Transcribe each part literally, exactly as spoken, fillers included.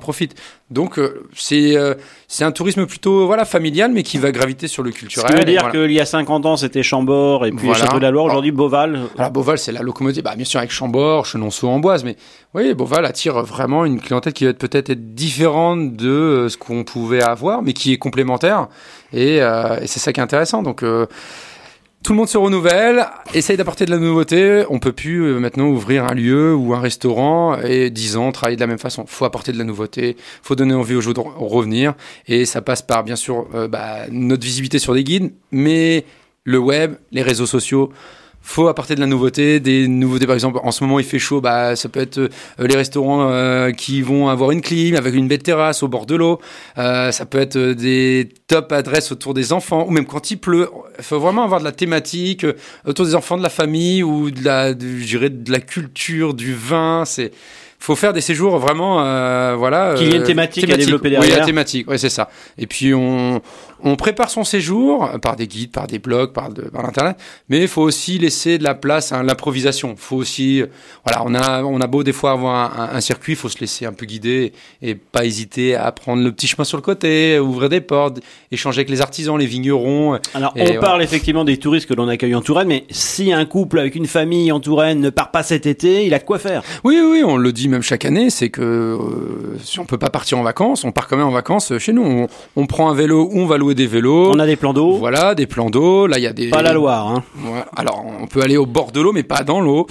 profitent. Donc euh, c'est euh, c'est un tourisme plutôt voilà familial, mais qui va graviter sur le culturel. Ce qui veut dire voilà. qu'il y a cinquante ans c'était Chambord et puis Voilà. Château de la Loire, aujourd'hui Beauval. Alors Beauval, c'est la locomotive, bah, bien sûr avec Chambord, Chenonceau, Amboise, mais oui, Beauval attire vraiment une clientèle qui va peut-être être différente de euh, ce qu'on pouvait avoir, mais qui est complémentaire, et, euh, et c'est ça qui est intéressant. Donc euh, tout le monde se renouvelle, essaye d'apporter de la nouveauté. On peut plus euh, maintenant ouvrir un lieu ou un restaurant et dix ans travailler de la même façon. Faut apporter de la nouveauté, faut donner envie aux gens de re- revenir, et ça passe par bien sûr euh, bah, notre visibilité sur des guides, mais le web, les réseaux sociaux. Faut apporter de la nouveauté, des nouveautés. Par exemple, en ce moment il fait chaud, bah ça peut être euh, les restaurants euh, qui vont avoir une clim avec une belle terrasse au bord de l'eau. Euh, ça peut être euh, des top adresses autour des enfants, ou même quand il pleut. Il faut vraiment avoir de la thématique euh, autour des enfants, de la famille, ou de la, de, je dirais, de la culture, du vin. C'est faut faire des séjours vraiment, euh, voilà. Qu'il y ait une euh, thématique à développer derrière. Oui, la thématique, ouais, c'est ça. Et puis on, on prépare son séjour par des guides, par des blogs, par, de, par l'internet, mais il faut aussi laisser de la place à l'inimprovisation. Faut aussi, euh, voilà, on a, on a beau des fois avoir un, un, un circuit, il faut se laisser un peu guider et pas hésiter à prendre le petit chemin sur le côté, ouvrir des portes, échanger avec les artisans, les vignerons. Alors, et on voilà. parle effectivement des touristes que l'on accueille en Touraine, mais si un couple avec une famille en Touraine ne part pas cet été, il a de quoi faire. Oui, oui, on le dit même chaque année, c'est que euh, si on peut pas partir en vacances, on part quand même en vacances chez nous. On, on prend un vélo ou on va louer des vélos. On a des plans d'eau. Voilà, des plans d'eau. Là, il y a des. Pas la Loire, hein. Ouais, alors, on peut aller au bord de l'eau, mais pas dans l'eau.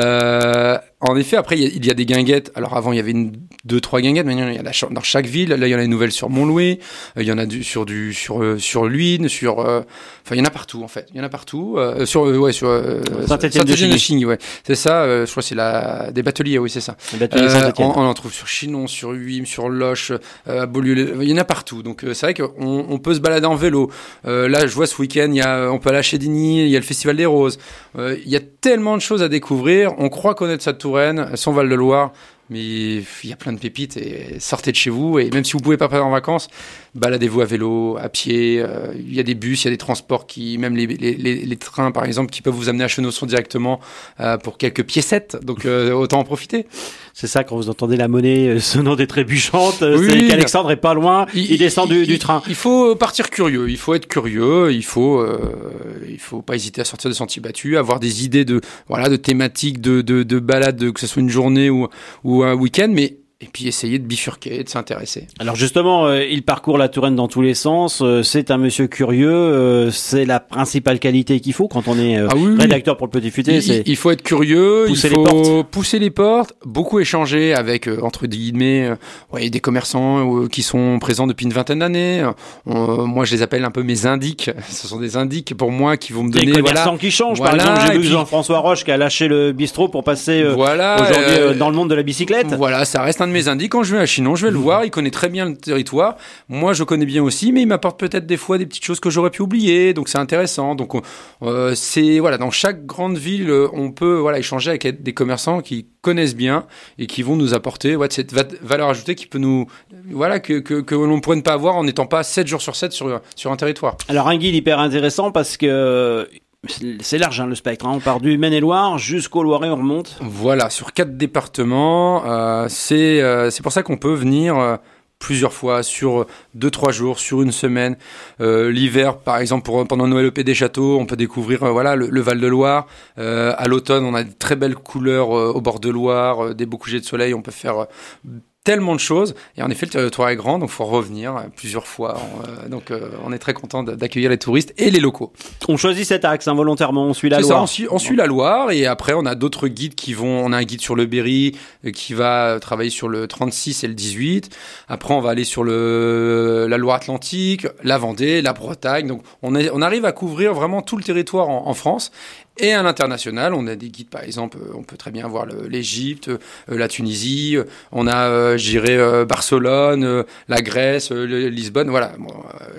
Euh, en effet, après, il y, a, il y a des guinguettes. Alors, avant, il y avait une, deux, trois guinguettes. Maintenant, il y en a dans chaque ville. Là, il y en a une nouvelle sur Montlouis. Euh, il y en a du, sur du, sur, euh, sur l'Huisne, sur, euh, enfin, il y en a partout, en fait. Il y en a partout. Euh, sur, euh, ouais, sur, euh, Saint-Étienne-de-Chigny. ouais. C'est ça, euh, je crois que c'est la, des bateliers, oui, c'est ça. Les bateliers Euh, Saint-Étienne. on, on en trouve sur Chinon, sur Huim, sur Loche, euh, à Beaulieu. Il y en a partout. Donc, euh, c'est vrai qu'on on peut se balader en vélo. Euh, là, je vois ce week-end, il y a, on peut aller à Chédigny, il y a le Festival des Roses. Euh, il y a tellement de choses à découvrir. On croit connaître sa Touraine, son Val-de-Loire, mais il y a plein de pépites. Et sortez de chez vous. Et même si vous pouvez pas partir en vacances, baladez-vous à vélo, à pied. Euh, il y a des bus, il y a des transports qui, même les, les, les, les trains par exemple, qui peuvent vous amener à Chenonceau directement euh, pour quelques piécettes. Donc euh, autant en profiter. C'est ça, quand vous entendez la monnaie euh, sonnant des trébuchantes, euh, Oui, c'est qu'Alexandre est pas loin, il, il descend du, il, du train. Il faut partir curieux, il faut être curieux, il faut, euh, il faut pas hésiter à sortir des sentiers battus, avoir des idées de, voilà, de thématiques, de, de, de balades, que ce soit une journée ou, ou un week-end, mais et puis essayer de bifurquer, de s'intéresser. Alors justement, euh, il parcourt la Touraine dans tous les sens, euh, c'est un monsieur curieux, euh, c'est la principale qualité qu'il faut quand on est euh, ah oui, rédacteur pour le Petit Futé. Il, c'est il faut être curieux, pousser il faut les portes. pousser les portes, beaucoup échanger avec, euh, entre guillemets, euh, ouais, des commerçants euh, qui sont présents depuis une vingtaine d'années. Euh, moi, je les appelle un peu mes indiques. Ce sont des indiques pour moi qui vont me donner... Des commerçants voilà, qui changent, voilà, par exemple, j'ai vu puis, que Jean-François Roche qui a lâché le bistrot pour passer euh, voilà, aujourd'hui euh, euh, dans le monde de la bicyclette. Voilà, ça reste un de mes indices. Quand je vais à Chinon, je vais le voir. Il connaît très bien le territoire. Moi, je connais bien aussi, mais il m'apporte peut-être des fois des petites choses que j'aurais pu oublier. Donc, c'est intéressant. Donc, euh, c'est voilà, dans chaque grande ville, on peut voilà échanger avec des commerçants qui connaissent bien et qui vont nous apporter ouais, cette va- valeur ajoutée qui peut nous voilà que que, que l'on ne pourrait ne pas avoir en n'étant pas sept jours sur sept sur sur un territoire. Alors un guide hyper intéressant parce que c'est large hein, le spectre, hein. On part du Maine-et-Loire jusqu'au Loiret, on remonte. Voilà, sur quatre départements, euh, c'est euh, c'est pour ça qu'on peut venir euh, plusieurs fois, sur deux trois jours, sur une semaine. Euh, l'hiver, par exemple, pour, pendant Noël au Pays des Châteaux, on peut découvrir euh, voilà le, le Val-de-Loire. Euh, à l'automne, on a de très belles couleurs euh, au bord de Loire, euh, des beaux couchers de soleil. On peut faire euh, tellement de choses. Et en effet, le territoire est grand, donc il faut revenir euh, plusieurs fois. Euh, donc, euh, on est très content d'accueillir les touristes et les locaux. On choisit cet axe involontairement, on suit la C'est Loire. ça, on suit, on suit la Loire, et après, on a d'autres guides qui vont... On a un guide sur le Berry euh, qui va travailler sur le trente-six et le dix-huit. Après, on va aller sur le, la Loire-Atlantique, la Vendée, la Bretagne. Donc, on, est, on arrive à couvrir vraiment tout le territoire en, en France. Et à l'international, on a des guides, par exemple, on peut très bien voir le, l'Égypte, euh, la Tunisie, on a, euh, je dirais, euh, Barcelone, euh, la Grèce, euh, Lisbonne, voilà. Bon, euh,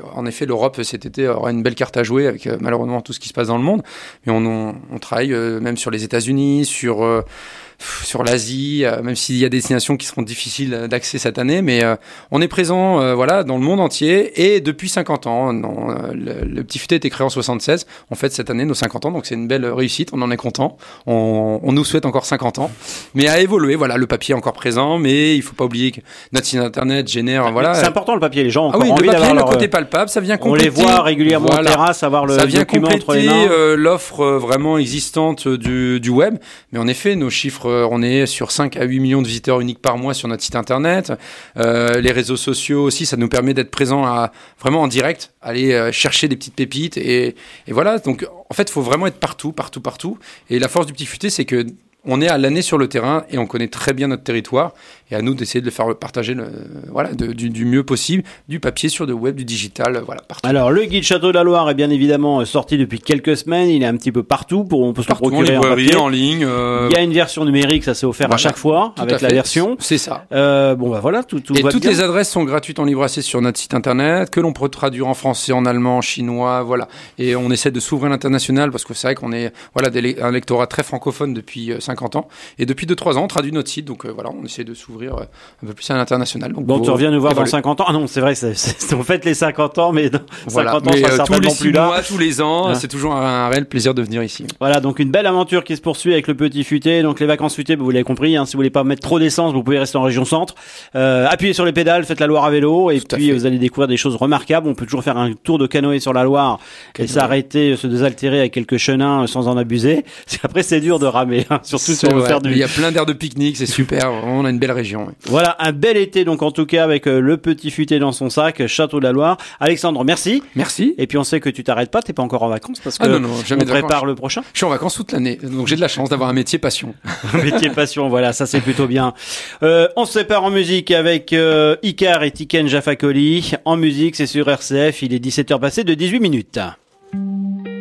en effet, l'Europe cet été aura une belle carte à jouer avec euh, malheureusement tout ce qui se passe dans le monde. Mais on, on, on travaille euh, même sur les États-Unis, sur euh, sur l'Asie, euh, même s'il y a des destinations qui seront difficiles d'accès cette année, mais euh, on est présent euh, voilà, dans le monde entier et depuis cinquante ans. Non, euh, le, le Petit Futé a été créé en soixante-seize, on fête cette année nos cinquante ans, donc c'est une belle réussite, on en est content. On, on nous souhaite encore cinquante ans, mais à évoluer, voilà, le papier est encore présent, mais il faut pas oublier que notre site internet génère... Ah, voilà, c'est important le papier, les gens ont ah encore oui, envie le papier, d'avoir le leur... côté palpable, ça vient compléter... On les voit régulièrement voilà. en terrasse, avoir le ça vient document entre les compléter mains. Euh, l'offre euh, vraiment existante du, du web, mais en effet, nos chiffres, euh, on est sur cinq à huit millions de visiteurs uniques par mois sur notre site internet. Euh, les réseaux sociaux aussi, ça nous permet d'être présents à, vraiment en direct, aller euh, chercher des petites pépites. Et, et voilà, donc en fait, il faut vraiment être partout, partout, partout. Et la force du Petit Futé, c'est que on est à l'année sur le terrain et on connaît très bien notre territoire. Et à nous d'essayer de le faire partager le, voilà, de, du, du mieux possible, du papier sur le web, du digital, voilà, partout. Alors, le guide Château de la Loire est bien évidemment sorti depuis quelques semaines. Il est un petit peu partout. Pour, on peut partout, se le procurer en librairie, en papier. En ligne. Euh... Il y a une version numérique, ça s'est offert voilà, à chaque fois avec la version. C'est ça. Euh, bon, bah voilà, tout, tout et va toutes bien. les adresses sont gratuites en livre A C sur notre site internet, que l'on peut traduire en français, en allemand, en chinois, voilà. Et on essaie de s'ouvrir à l'international parce que c'est vrai qu'on est, voilà, des, un lectorat très francophone depuis cinquante ans. Et depuis deux trois ans, on traduit notre site, donc euh, voilà, on essaie de s'ouvrir euh, un peu plus à l'international. Donc bon, tu reviens nous voir évoluer. dans cinquante ans. Ah non, c'est vrai, c'est, c'est, on fête les cinquante ans, mais dans voilà. cinquante ans, mais, on sera euh, certainement tous les plus six là. mois, tous les ans, hein. C'est toujours un, un réel plaisir de venir ici. Voilà, donc une belle aventure qui se poursuit avec le Petit Futé. Donc les vacances futées, vous l'avez compris, hein, si vous voulez pas mettre trop d'essence, vous pouvez rester en région centre. Euh, appuyez sur les pédales, faites la Loire à vélo, et Tout puis vous allez découvrir des choses remarquables. On peut toujours faire un tour de canoë sur la Loire Canoë. et s'arrêter, se désaltérer avec quelques chenins sans en abuser. Après, c'est dur de ramer, hein, surtout c'est si on veut ouais. faire du... Il y a plein d'aires de pique-nique, c'est super. On a une belle région. Ouais. Voilà, un bel été donc en tout cas avec euh, le Petit Futé dans son sac, Château de la Loire. Alexandre, merci. Merci. Et puis on sait que tu t'arrêtes pas, t'es pas encore en vacances parce que ah non, non, jamais on prépare vacances. le prochain. Je suis en vacances toute l'année, donc j'ai de la chance d'avoir un métier passion. Un métier passion, voilà, ça c'est plutôt bien. Euh, on se sépare en musique avec euh, Icar et Tiken Jafakoli. En musique, c'est sur R C F, il est dix-sept heures passées de dix-huit minutes.